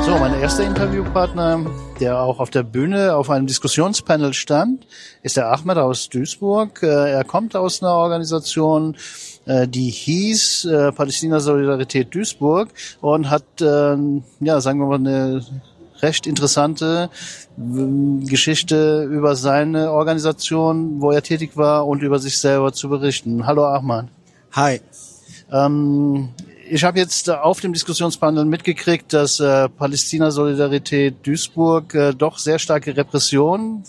So, mein erster Interviewpartner, der auch auf der Bühne auf einem Diskussionspanel stand, ist der Ahmed aus Duisburg. Er kommt aus einer Organisation, die hieß Palästina Solidarität Duisburg und hat, sagen wir mal, eine recht interessante Geschichte über seine Organisation, wo er tätig war, und über sich selber zu berichten. Hallo Ahmed. Hi. Ich habe jetzt auf dem Diskussionspanel mitgekriegt, dass Palästina Solidarität Duisburg doch sehr starke Repression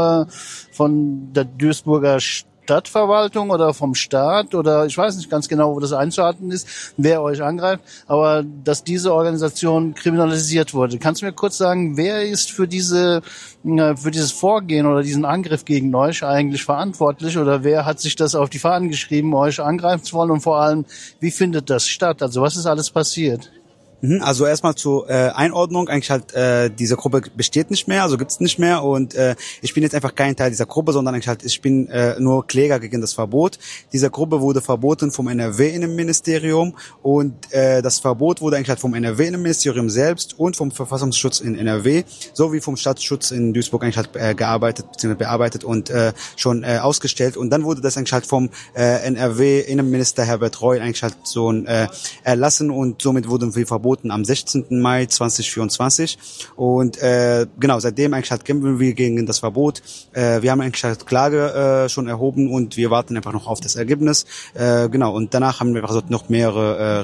von der Duisburger Stadtverwaltung oder vom Staat, oder ich weiß nicht ganz genau, wo das einzuordnen ist, wer euch angreift, aber dass diese Organisation kriminalisiert wurde. Kannst du mir kurz sagen, wer ist für dieses Vorgehen oder diesen Angriff gegen euch eigentlich verantwortlich, oder wer hat sich das auf die Fahnen geschrieben, euch angreifen zu wollen, und vor allem, wie findet das statt? Also was ist alles passiert? Also erstmal zur Einordnung, eigentlich diese Gruppe besteht nicht mehr, also gibt's nicht mehr, und ich bin jetzt einfach kein Teil dieser Gruppe, sondern eigentlich ich bin nur Kläger gegen das Verbot. Diese Gruppe wurde verboten vom NRW-Innenministerium, und das Verbot wurde eigentlich vom NRW-Innenministerium selbst und vom Verfassungsschutz in NRW sowie vom Staatsschutz in Duisburg eigentlich gearbeitet bzw. bearbeitet und schon ausgestellt, und dann wurde das eigentlich vom NRW-Innenminister Herbert Reul eigentlich so erlassen, und somit wurden wir verboten am 16. Mai 2024. Und genau, seitdem eigentlich kämpfen wir gegen das Verbot. Wir haben eigentlich Klage schon erhoben, und wir warten einfach noch auf das Ergebnis. Genau, und danach haben wir einfach noch mehrere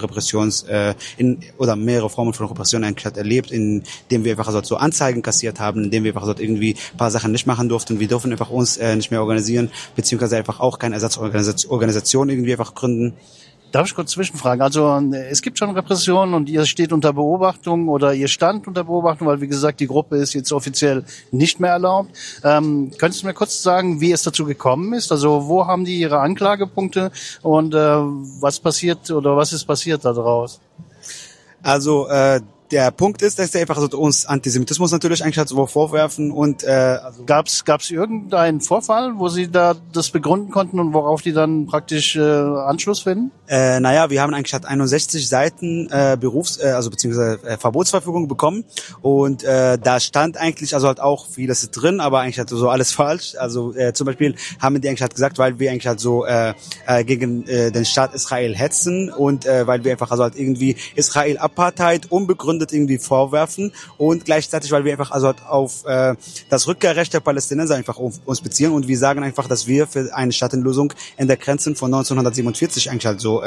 mehrere Formen von Repression eigentlich erlebt, indem wir einfach so Anzeigen kassiert haben, indem wir einfach irgendwie ein paar Sachen nicht machen durften. Wir dürfen einfach uns nicht mehr organisieren, beziehungsweise einfach auch keine Ersatzorganisation irgendwie einfach gründen. Darf ich kurz zwischenfragen? Also es gibt schon Repressionen, und ihr steht unter Beobachtung, oder ihr stand unter Beobachtung, weil, wie gesagt, die Gruppe ist jetzt offiziell nicht mehr erlaubt. Könntest du mir kurz sagen, wie es dazu gekommen ist? Also wo haben die ihre Anklagepunkte, und was ist passiert daraus? Also der Punkt ist, dass sie einfach uns Antisemitismus natürlich eigentlich so vorwerfen, und Gab's irgendeinen Vorfall, wo sie da das begründen konnten und worauf die dann praktisch Anschluss finden? Wir haben eigentlich 61 Seiten beziehungsweise Verbotsverfügung bekommen, und da stand eigentlich auch vieles drin, aber eigentlich so alles falsch. Also zum Beispiel haben die eigentlich gesagt, weil wir eigentlich gegen den Staat Israel hetzen, und weil wir einfach irgendwie Israel Apartheid unbegründet irgendwie vorwerfen, und gleichzeitig, weil wir einfach auf das Rückkehrrecht der Palästinenser einfach uns beziehen, und wir sagen einfach, dass wir für eine Staatenlösung in der Grenzen von 1947 eigentlich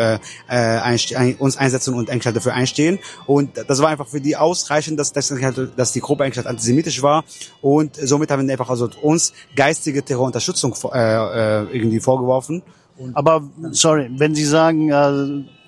uns einsetzen und eigentlich dafür einstehen, und das war einfach für die ausreichend, dass die Gruppe eigentlich antisemitisch war, und somit haben die einfach uns geistige Terrorunterstützung irgendwie vorgeworfen. Aber, sorry, wenn Sie sagen,